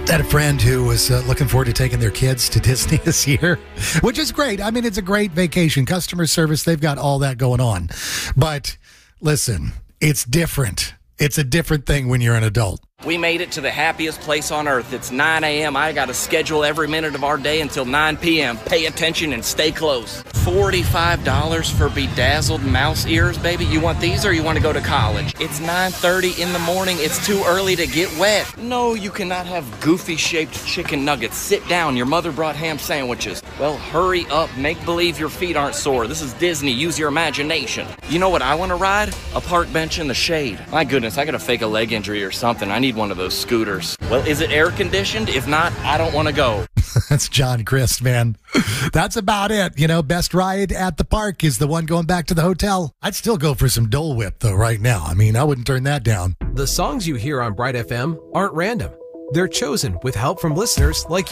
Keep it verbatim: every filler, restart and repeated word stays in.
Had a friend who was uh, looking forward to taking their kids to Disney this year, which is great. I mean, it's a great vacation. Customer service, they've got all that going on. But listen, it's different. It's a different thing when you're an adult. We made it to the happiest place on earth. It's nine a.m. I got to schedule every minute of our day until nine p.m. Pay attention and stay close. forty-five dollars for bedazzled mouse ears, baby. You want these or you want to go to college? It's nine thirty in the morning. It's too early to get wet. No, you cannot have goofy-shaped chicken nuggets. Sit down. Your mother brought ham sandwiches. Well, hurry up. Make believe your feet aren't sore. This is Disney. Use your imagination. You know what I want to ride? A park bench in the shade. My goodness, I got to fake a leg injury or something. I need one of those scooters. Well, is it air conditioned? If not, I don't want to go. That's John Christ, man. That's about it. You know, best ride at the park is the one going back to the hotel. I'd still go for some Dole Whip, though, right now. I mean, I wouldn't turn that down. The songs you hear on Bright F M aren't random. They're chosen with help from listeners like you.